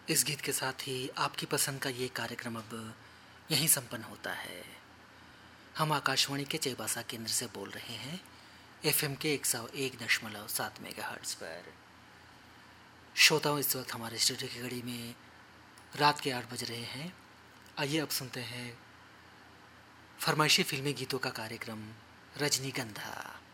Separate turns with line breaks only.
इस गीत के साथ ही आपकी पसंद का ये कार्यक्रम अब यहीं संपन्न होता है। हम आकाशवाणी के चैबासा केंद्र से बोल रहे हैं एफएम के 101.7 मेगाहर्ट्ज़ पर। श्रोताओं, इस वक्त हमारे स्टूडियो की घड़ी में रात के 8 बज रहे हैं। आइए अब सुनते हैं फरमाइशी फिल्मी गीतों का कार्यक्रम रजनीगंधा।